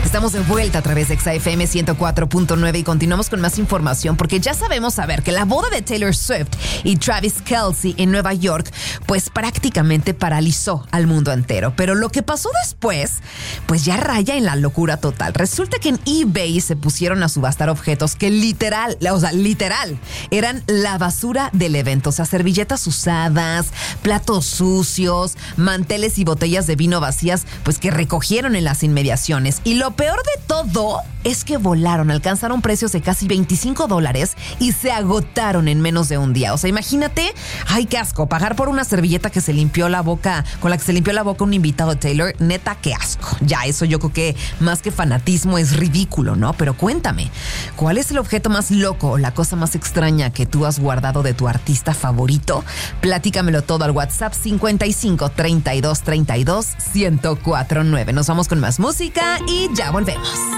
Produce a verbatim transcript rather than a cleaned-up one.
Estamos de vuelta a través de X F M ciento cuatro punto nueve y continuamos con más información porque ya sabemos saber que la boda de Taylor Swift y Travis Kelce en Nueva York pues prácticamente paralizó al mundo entero. Pero lo que pasó después pues ya raya en la locura total. Resulta que en eBay se pusieron a subastar objetos que literal, o sea, literal, eran la basura del evento. O sea, servilletas usadas, platos sucios, manteles y botellas de vino vacías pues que recogieron en las inmediaciones. Y lo peor de todo es que volaron, alcanzaron precios de casi veinticinco dólares y se agotaron en menos de un día. O sea, imagínate, ay, qué asco, pagar por una servilleta que se limpió la boca, con la que se limpió la boca un invitado de Taylor, neta, qué asco. Ya, eso yo creo que más que fanatismo es ridículo, ¿no? Pero cuéntame, ¿cuál es el objeto más loco o la cosa más extraña que tú has guardado de tu artista favorito? Platícamelo todo al WhatsApp cincuenta y cinco, treinta y dos, treinta y dos, ciento cuatro nueve. Nos vamos con más música y ya volvemos.